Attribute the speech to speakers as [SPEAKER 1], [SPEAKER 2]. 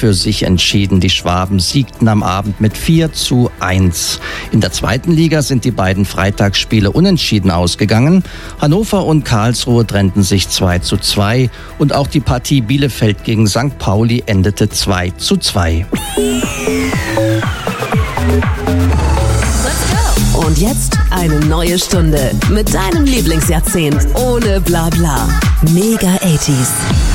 [SPEAKER 1] für sich entschieden. Die Schwaben siegten am Abend mit 4:1. In der zweiten Liga sind die beiden Freitagsspiele unentschieden ausgegangen. Hannover und Karlsruhe trennten sich 2:2 und auch die Partie Bielefeld gegen St. Pauli endete 2:2.
[SPEAKER 2] Und jetzt eine neue Stunde mit deinem Lieblingsjahrzehnt ohne Blabla. Mega 80s.